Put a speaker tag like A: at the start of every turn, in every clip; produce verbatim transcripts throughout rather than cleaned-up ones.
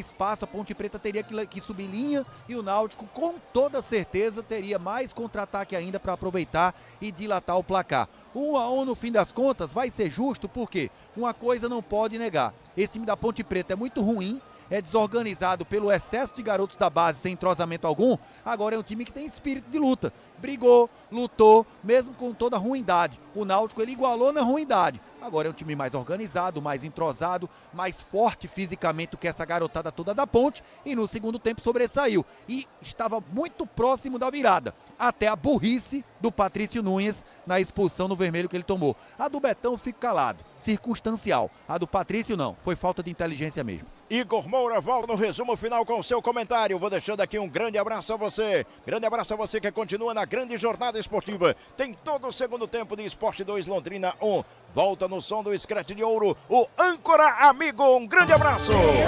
A: espaço, a Ponte Preta teria que, que subir linha e o Náutico com toda certeza teria mais contra-ataque ainda para aproveitar e dilatar o placar. Um a um no fim das contas vai ser justo porque uma coisa não pode negar, esse time da Ponte Preta é muito ruim, é desorganizado pelo excesso de garotos da base sem entrosamento algum, agora é um time que tem espírito de luta, brigou, lutou, mesmo com toda a ruindade. O Náutico ele igualou na ruindade, agora é um time mais organizado, mais entrosado, mais forte fisicamente do que essa garotada toda da Ponte e no segundo tempo sobressaiu e estava muito próximo da virada, até a burrice do Patrício Nunes na expulsão no vermelho que ele tomou. A do Betão fica calado, circunstancial, a do Patrício não, foi falta de inteligência mesmo.
B: Igor Moura volta no resumo final com o seu comentário. Vou deixando aqui um grande abraço a você. Grande abraço a você que continua na grande jornada esportiva. Tem todo o segundo tempo de Esporte dois Londrina um. Volta no som do Scratch de Ouro, o âncora amigo. Um grande abraço.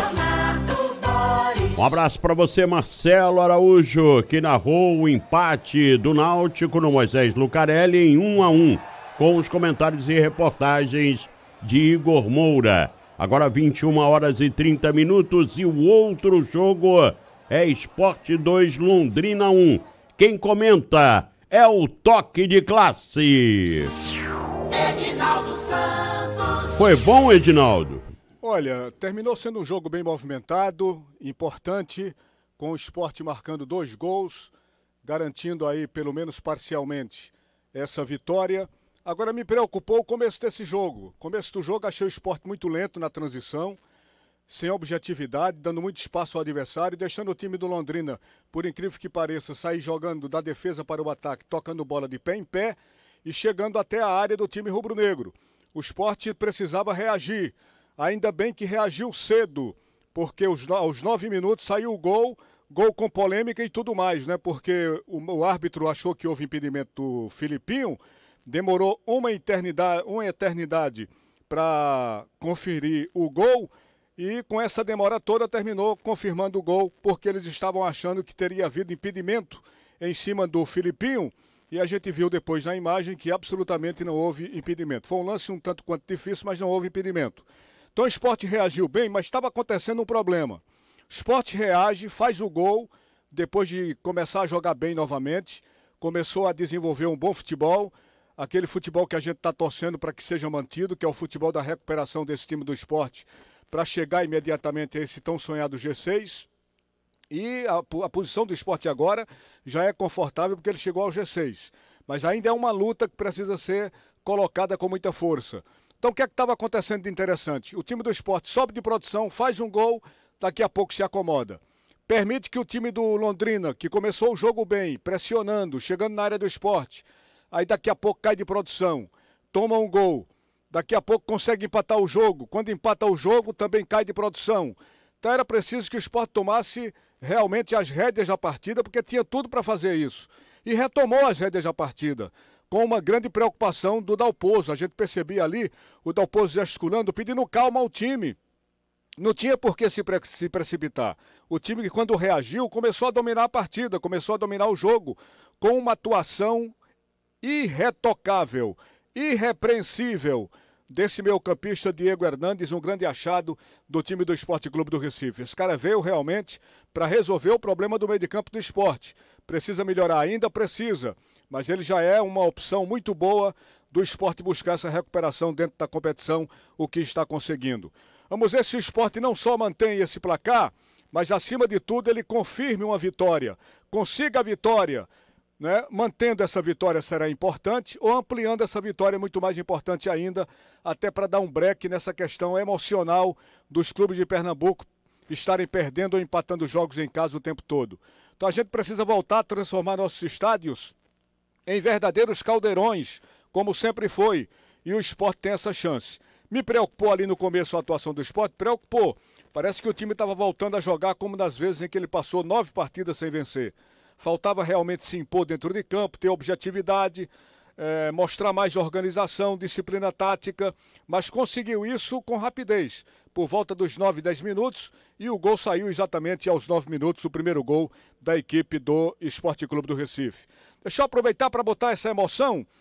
C: Um abraço para você, Marcelo Araújo, que narrou o empate do Náutico no Moisés Lucarelli em um a um, com os comentários e reportagens de Igor Moura. Agora vinte e uma horas e trinta minutos e o outro jogo é Esporte dois, Londrina um. Quem comenta é o Toque de Classe.
D: Edinaldo Santos.
C: Foi bom, Edinaldo?
E: Olha, terminou sendo um jogo bem movimentado, importante, com o Sport marcando dois gols, garantindo aí, pelo menos parcialmente, essa vitória. Agora me preocupou o começo desse jogo. Começo do jogo achei o Sport muito lento na transição, sem objetividade, dando muito espaço ao adversário, deixando o time do Londrina, por incrível que pareça, sair jogando da defesa para o ataque, tocando bola de pé em pé e chegando até a área do time rubro-negro. O Sport precisava reagir, ainda bem que reagiu cedo, porque aos nove minutos saiu o gol, gol com polêmica e tudo mais, né? Porque o, o árbitro achou que houve impedimento do Filipinho, demorou uma eternidade, uma eternidade para conferir o gol e com essa demora toda terminou confirmando o gol porque eles estavam achando que teria havido impedimento em cima do Filipinho e a gente viu depois na imagem que absolutamente não houve impedimento. Foi um lance um tanto quanto difícil, mas não houve impedimento. Então o Sport reagiu bem, mas estava acontecendo um problema. O Sport reage, faz o gol, depois de começar a jogar bem novamente, começou a desenvolver um bom futebol, aquele futebol que a gente está torcendo para que seja mantido, que é o futebol da recuperação desse time do Sport, para chegar imediatamente a esse tão sonhado G seis. E a, a posição do Sport agora já é confortável porque ele chegou ao G seis. Mas ainda é uma luta que precisa ser colocada com muita força. Então o que é que estava acontecendo de interessante? O time do Sport sobe de produção, faz um gol, daqui a pouco se acomoda. Permite que o time do Londrina, que começou o jogo bem, pressionando, chegando na área do Sport, aí daqui a pouco cai de produção, toma um gol, daqui a pouco consegue empatar o jogo, quando empata o jogo também cai de produção. Então era preciso que o Sport tomasse realmente as rédeas da partida, porque tinha tudo para fazer isso. E retomou as rédeas da partida, com uma grande preocupação do Dalpozo. A gente percebia ali o Dalpozo gesticulando, pedindo calma ao time. Não tinha por que se, pre- se precipitar. O time que quando reagiu começou a dominar a partida, começou a dominar o jogo, com uma atuação irretocável, irrepreensível desse meio campista Diego Hernandes, um grande achado do time do Esporte Clube do Recife. Esse cara veio realmente para resolver o problema do meio de campo do esporte. Precisa melhorar ainda? Precisa, mas ele já é uma opção muito boa do esporte buscar essa recuperação dentro da competição, o que está conseguindo. Vamos ver se o esporte não só mantém esse placar, mas acima de tudo ele confirme uma vitória, consiga a vitória, né? Mantendo essa vitória será importante, ou ampliando essa vitória é muito mais importante ainda, até para dar um break nessa questão emocional dos clubes de Pernambuco estarem perdendo ou empatando jogos em casa o tempo todo. Então a gente precisa voltar a transformar nossos estádios em verdadeiros caldeirões, como sempre foi, e o Sport tem essa chance. Me preocupou ali no começo a atuação do Sport? Preocupou. Parece que o time estava voltando a jogar como das vezes em que ele passou nove partidas sem vencer. Faltava realmente se impor dentro de campo, ter objetividade, é, mostrar mais organização, disciplina tática, mas conseguiu isso com rapidez, por volta dos nove, dez minutos, e o gol saiu exatamente aos nove minutos, o primeiro gol da equipe do Esporte Clube do Recife. Deixa eu aproveitar para botar essa emoção